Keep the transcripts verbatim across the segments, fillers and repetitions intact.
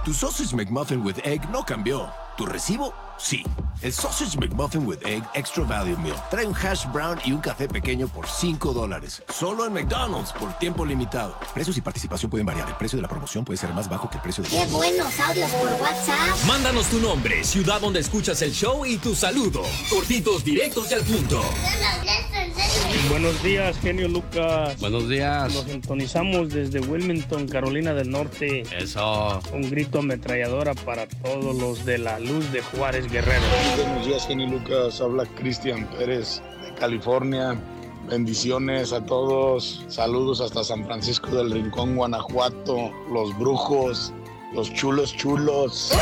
Tu Sausage McMuffin with Egg no cambió. ¿Tu recibo? Sí. El Sausage McMuffin with Egg Extra Value Meal trae un hash brown y un café pequeño por cinco dólares. Solo en McDonald's por tiempo limitado. Precios y participación pueden variar. El precio de la promoción puede ser más bajo que el precio de... ¡Qué buenos audios por WhatsApp! Mándanos tu nombre, ciudad donde escuchas el show y tu saludo. Cortitos, directos y al punto. Buenos días, genio Lucas. Buenos días. Nos sintonizamos desde Wilmington, Carolina del Norte. Eso. Un grito ametralladora para todos los de la Luz de Juárez Guerrero. Buenos días, genio Lucas. Habla Cristian Pérez de California. Bendiciones a todos. Saludos hasta San Francisco del Rincón, Guanajuato. Los brujos, los chulos chulos.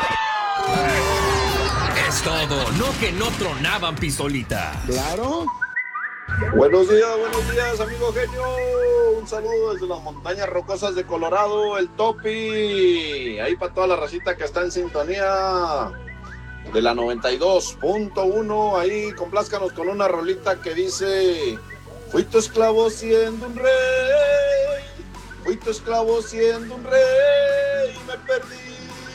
Es todo, no que no tronaban pistolita. Claro. Buenos días, buenos días, amigo genio. Un saludo desde las montañas rocosas de Colorado, el Topi. Ahí para toda la racita que está en sintonía de la noventa y dos punto uno. Ahí complázcanos con una rolita que dice: fui tu esclavo siendo un rey, fui tu esclavo siendo un rey, y me perdí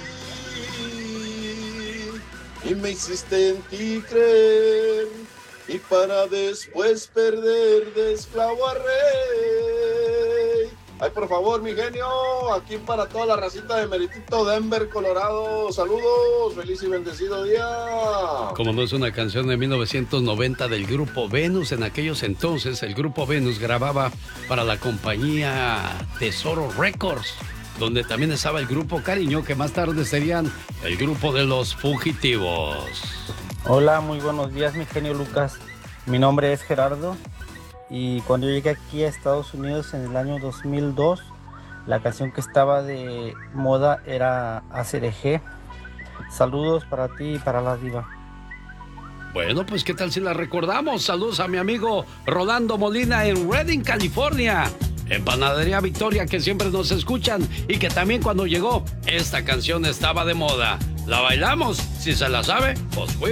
y me hiciste en ti creer, y para después perder de esclavo a rey. Ay, por favor, mi genio, aquí para toda la racita de Meritito, Denver, Colorado. Saludos, feliz y bendecido día. Como no es una canción de mil novecientos noventa del grupo Venus, en aquellos entonces el grupo Venus grababa para la compañía Tesoro Records, donde también estaba el grupo Cariño, que más tarde serían el grupo de Los Fugitivos. Hola, muy buenos días, mi genio Lucas. Mi nombre es Gerardo y cuando yo llegué aquí a Estados Unidos en el año dos mil dos, la canción que estaba de moda era A C D G. Saludos para ti y para la diva. Bueno, pues qué tal si la recordamos. Saludos a mi amigo Rolando Molina en Redding, California. En Panadería Victoria, que siempre nos escuchan y que también cuando llegó esta canción estaba de moda. ¿La bailamos? Si se la sabe, pues fue.